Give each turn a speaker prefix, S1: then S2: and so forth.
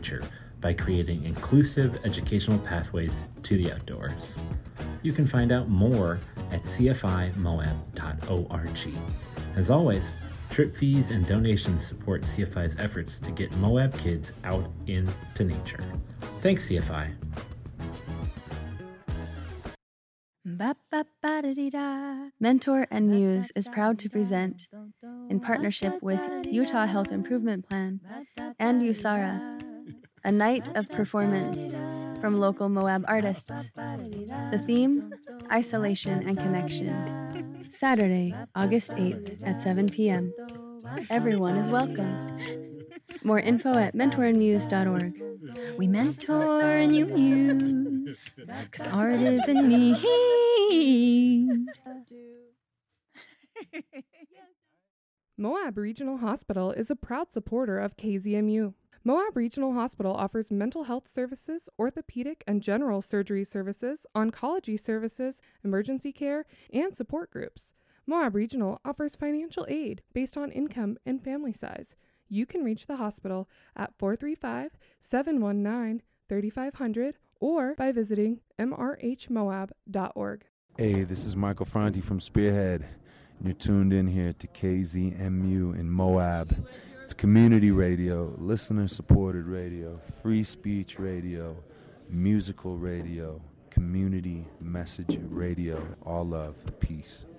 S1: nature by creating inclusive educational pathways to the outdoors. You can find out more at cfimoab.org. As always, trip fees and donations support CFI's efforts to get Moab kids out into nature. Thanks, CFI.
S2: Mentor and Muse is proud to present, in partnership with Utah Health Improvement Plan and USARA, a night of performance from local Moab artists. The theme, Isolation and Connection. Saturday, August 8th at 7 p.m. Everyone is welcome. More info at mentorandmuse.org.
S3: We mentor and you muse, 'cause art is in need.
S4: Moab Regional Hospital is a proud supporter of KZMU. Moab Regional Hospital offers mental health services, orthopedic and general surgery services, oncology services, emergency care, and support groups. Moab Regional offers financial aid based on income and family size. You can reach the hospital at 435-719-3500 or by visiting mrhmoab.org.
S5: Hey, this is Michael Franti from Spearhead. You're tuned in here to KZMU in Moab. It's community radio, listener-supported radio, free speech radio, musical radio, community message radio, all love, peace.